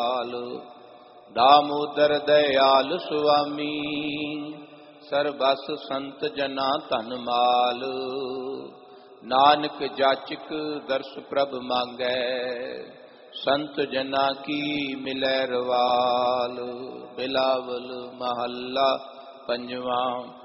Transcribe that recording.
दामोदर दयाल सुआमी सरबस संत जना धन माल। नानक जाचक दर्श प्रभ मांगै संत जना की मिलै रवाल। बिलावल महला पंजवा।